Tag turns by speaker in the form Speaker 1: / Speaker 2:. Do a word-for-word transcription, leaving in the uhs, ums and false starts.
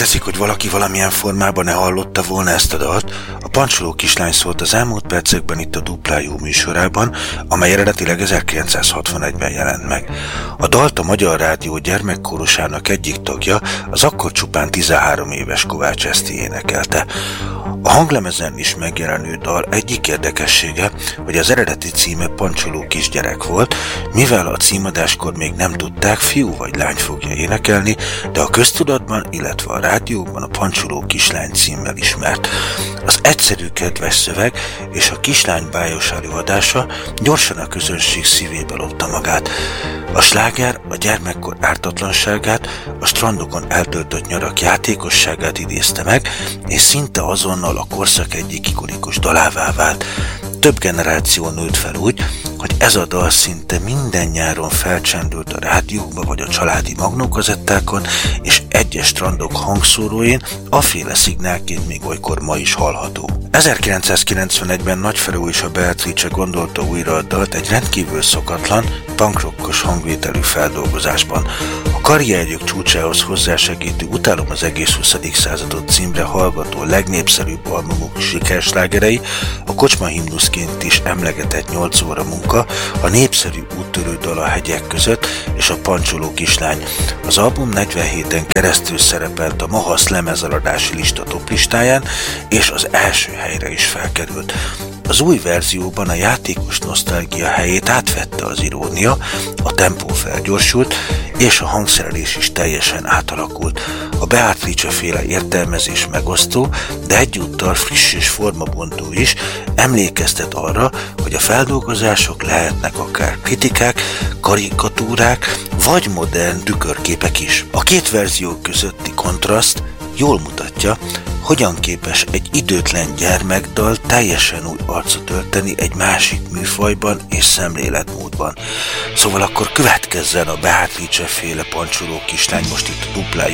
Speaker 1: létezik, hogy valaki valamilyen formában ne hallotta volna ezt a dalt? A Pancsoló kislány szólt az elmúlt percekben itt a Duplá Jó műsorában, amely eredetileg ezerkilencszázhatvanegyben jelent meg. A dalt a Magyar Rádió gyermekkórusának egyik tagja, az akkor csupán tizenhárom éves Kovács Eszti énekelte. A hanglemezen is megjelenő dal egyik érdekessége, hogy az eredeti címe Pancsoló kisgyerek volt, mivel a címadáskor még nem tudták, fiú vagy lány fogja énekelni, de a köztudatban, illetve a rádióban a Pancsoló kislány címmel ismert. Az egyszerű, kedves szöveg és a kislány bájos előadása gyorsan a közönség szívébe lopta magát. A sláger a gyermekkor ártatlanságát, a strandokon eltöltött nyarak játékosságát idézte meg, és szinte azonnal a korszak egyik ikonikus dalává vált. Több generáció nőtt fel úgy, hogy ez a dal szinte minden nyáron felcsendült a rádiókba vagy a családi magnókazettákon, és egyes strandok hangszóróin aféle szignálként még olykor ma is hallható. ezerkilencszázkilencvenegyben Nagyferó és a Beatrice gondolta újra a dalt egy rendkívül szokatlan, punkrockos hangvételű feldolgozásban. A karrierjük csúcsához hozzásegítő Utálom az egész huszadik századot címre hallgató legnépszerűbb albumuk sikerslágerei, a kocsma himnuszként is emlegetett nyolc óra munka, a népszerű úttörő dal a hegyek között és a Pancsoló kislány. Az album negyvenhét héten keresztül szerepelt a Mahasz lemezeladási lista toplistáján, és az első helyre is felkerült. Az új verzióban a játékos nosztalgia helyét átvette az irónia, a tempó felgyorsult, és a hangszerelés is teljesen átalakult. A Beatrice féle értelmezés megosztó, de egyúttal friss és formabontó is, emlékeztet arra, hogy a feldolgozások lehetnek akár kritikák, karikatúrák, vagy modern tükörképek is. A két verzió közötti kontraszt jól mutatja, hogyan képes egy időtlen gyermekdal teljesen új arcot ölteni egy másik műfajban és szemléletmódban. Szóval akkor következzen a Beatrice féle Pancsoló kislány most itt a Duplá